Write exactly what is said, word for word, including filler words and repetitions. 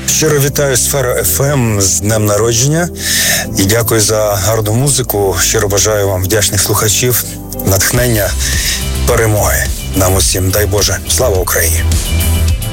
Щиро вітаю Сферу еф ем з днем народження і дякую за гарну музику. Щиро бажаю вам вдячних слухачів, натхнення, перемоги нам усім. Дай Боже. Слава Україні!